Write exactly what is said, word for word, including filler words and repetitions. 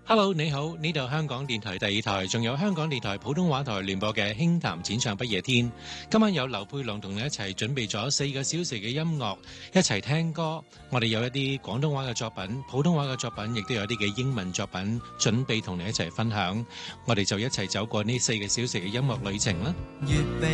Hello，你好，呢度香港電台第二台，仲有香港電台普通話台聯播嘅輕談淺唱不夜天。今晚有劉佩龍同你一齊準備咗四個小時嘅音樂，一齊聽歌。我哋有一啲廣東話嘅作品、普通話嘅作品，亦都有一啲嘅英文作品，準備同你一齊分享。我哋就一齊走過呢四個小時嘅音樂旅程啦。